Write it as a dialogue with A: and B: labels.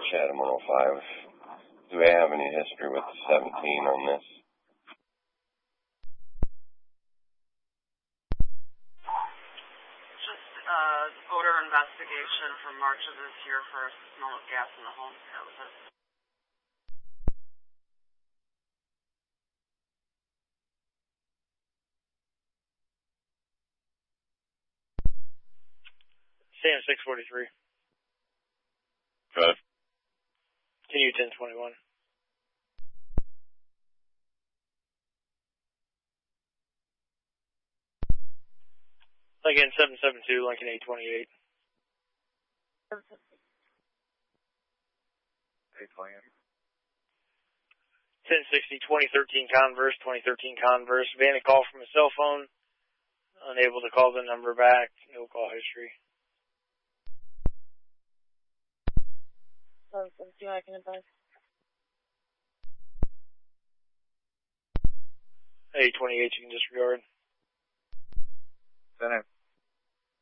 A: Chatham 105. Do we have any history with the 17 on this?
B: Just odor investigation from March of this year for a smell of gas in the home. That was it.
C: Sam 643.
A: Go ahead.
C: Continue 1021. Again, 772, Lincoln 828.
A: 828.
C: 1060, 2013 Converse, 2013 Converse. Vanny call from a cell phone. Unable to call the number back. No call history.
D: So, see what I can advise.
C: 828, you can disregard.
A: Center.